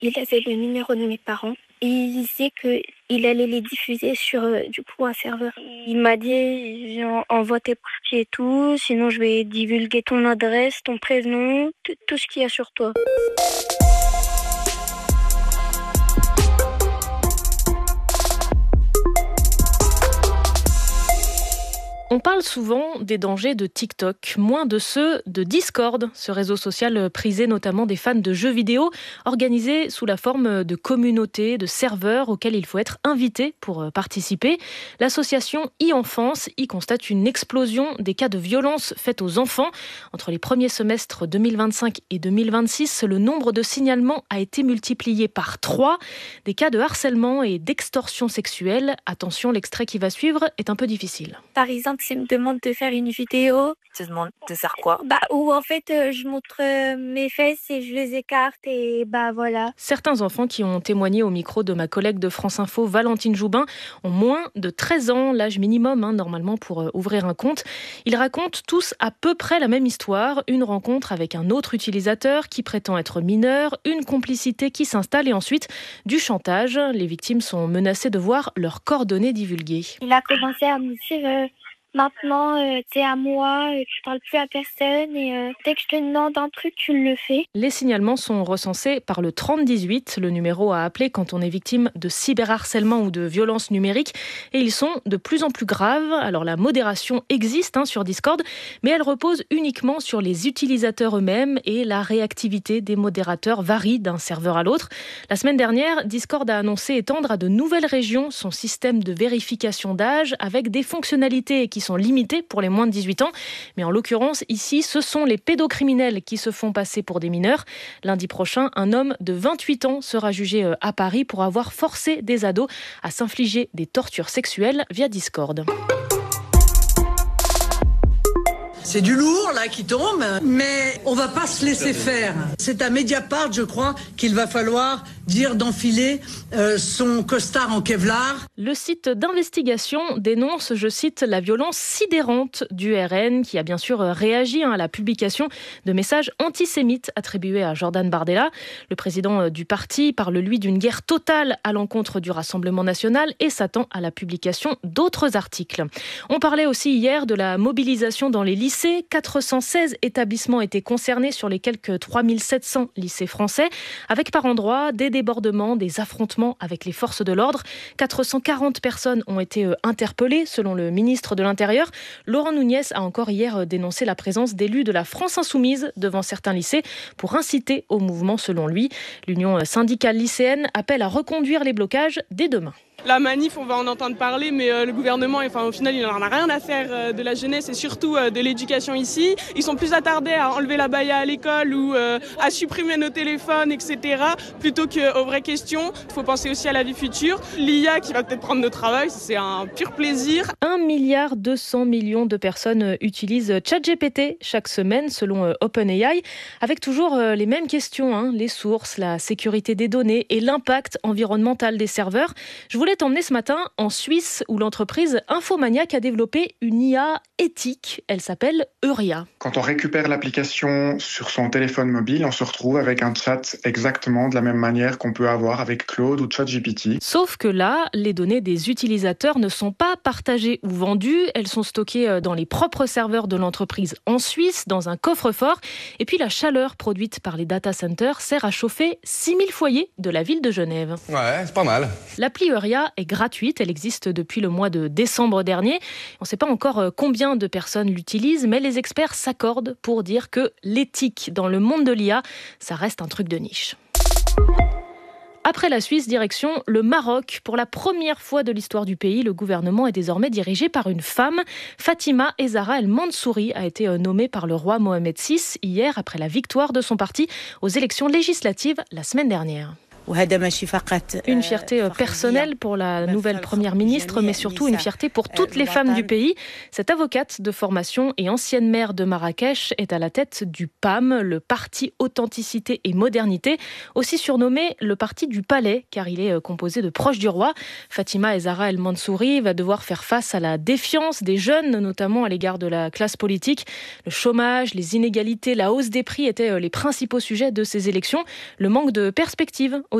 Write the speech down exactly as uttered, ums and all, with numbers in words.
Il avait le numéro de mes parents et il disait qu'il allait les diffuser sur euh, du coup un serveur. Il m'a dit genre, envoie tes parties et tout, sinon je vais divulguer ton adresse, ton prénom, tout, tout ce qu'il y a sur toi. On parle souvent des dangers de TikTok, moins de ceux de Discord, ce réseau social prisé notamment des fans de jeux vidéo, organisé sous la forme de communautés, de serveurs auxquels il faut être invité pour participer. L'association e-Enfance y constate une explosion des cas de violence faites aux enfants. Entre les premiers semestres deux mille vingt-cinq et deux mille vingt-six, le nombre de signalements a été multiplié par trois. Des cas de harcèlement et d'extorsion sexuelle. Attention, l'extrait qui va suivre est un peu difficile. Par exemple, s'il me demande de faire une vidéo. Tu te demandes de faire quoi? Bah, où en fait, euh, je montre euh, mes fesses et je les écarte et bah voilà. Certains enfants qui ont témoigné au micro de ma collègue de France Info, Valentine Joubin, ont moins de treize ans, l'âge minimum hein, normalement pour euh, ouvrir un compte. Ils racontent tous à peu près la même histoire, une rencontre avec un autre utilisateur qui prétend être mineur, une complicité qui s'installe et ensuite du chantage. Les victimes sont menacées de voir leurs coordonnées divulguées. Il a commencé à me dire... Euh... Maintenant, euh, t'es à moi, euh, tu parles plus à personne et euh, dès que je te demande un truc, tu le fais. Les signalements sont recensés par le trente dix-huit, le numéro à appeler quand on est victime de cyberharcèlement ou de violences numériques. Et ils sont de plus en plus graves. Alors la modération existe hein, sur Discord, mais elle repose uniquement sur les utilisateurs eux-mêmes et la réactivité des modérateurs varie d'un serveur à l'autre. La semaine dernière, Discord a annoncé étendre à de nouvelles régions son système de vérification d'âge avec des fonctionnalités qui sont limitées pour les moins de dix-huit ans. Mais en l'occurrence, ici, ce sont les pédocriminels qui se font passer pour des mineurs. Lundi prochain, un homme de vingt-huit ans sera jugé à Paris pour avoir forcé des ados à s'infliger des tortures sexuelles via Discord. C'est du lourd là qui tombe, mais on va pas se laisser faire. C'est à Mediapart, je crois, qu'il va falloir dire d'enfiler euh, son costard en Kevlar. Le site d'investigation dénonce, je cite, la violence sidérante du R N, qui a bien sûr réagi hein, à la publication de messages antisémites attribués à Jordan Bardella. Le président du parti parle, lui, d'une guerre totale à l'encontre du Rassemblement national et s'attend à la publication d'autres articles. On parlait aussi hier de la mobilisation dans les lycées. quatre cent seize établissements étaient concernés sur les quelques trois mille sept cents lycées français, avec par endroits des débordements, des affrontements avec les forces de l'ordre. quatre cent quarante personnes ont été interpellées, selon le ministre de l'Intérieur. Laurent Nunez a encore hier dénoncé la présence d'élus de la France Insoumise devant certains lycées pour inciter au mouvement, selon lui. L'Union syndicale lycéenne appelle à reconduire les blocages dès demain. La manif, on va en entendre parler, mais euh, le gouvernement, enfin, au final, il n'en a rien à faire euh, de la jeunesse et surtout euh, de l'éducation ici. Ils sont plus attardés à enlever la baya à l'école ou euh, à supprimer nos téléphones, et cetera, plutôt qu'aux vraies questions. Il faut penser aussi à la vie future. L'I A qui va peut-être prendre notre travail, c'est un pur plaisir. un milliard deux cents millions de personnes utilisent ChatGPT chaque semaine, selon euh, OpenAI, avec toujours euh, les mêmes questions, hein, les sources, la sécurité des données et l'impact environnemental des serveurs. Je voulais t'emmener ce matin en Suisse où l'entreprise Infomaniac a développé une I A éthique. Elle s'appelle Euria. Quand on récupère l'application sur son téléphone mobile, on se retrouve avec un chat exactement de la même manière qu'on peut avoir avec Claude ou ChatGPT. Sauf que là, les données des utilisateurs ne sont pas partagées ou vendues. Elles sont stockées dans les propres serveurs de l'entreprise en Suisse, dans un coffre-fort. Et puis la chaleur produite par les data centers sert à chauffer six mille foyers de la ville de Genève. Ouais, c'est pas mal. L'appli Euria est gratuite, elle existe depuis le mois de décembre dernier. On ne sait pas encore combien de personnes l'utilisent, mais les experts s'accordent pour dire que l'éthique dans le monde de l'I A, ça reste un truc de niche. Après la Suisse, direction le Maroc. Pour la première fois de l'histoire du pays, le gouvernement est désormais dirigé par une femme. Fatima Ezara El Mansouri a été nommée par le roi Mohamed six hier après la victoire de son parti aux élections législatives la semaine dernière. Une fierté personnelle pour la nouvelle première ministre, mais surtout une fierté pour toutes les femmes du pays. Cette avocate de formation et ancienne maire de Marrakech est à la tête du P A M, le Parti Authenticité et Modernité, aussi surnommé le Parti du Palais, car il est composé de proches du roi. Fatima Zahra El Mansouri va devoir faire face à la défiance des jeunes, notamment à l'égard de la classe politique. Le chômage, les inégalités, la hausse des prix étaient les principaux sujets de ces élections. Le manque de perspective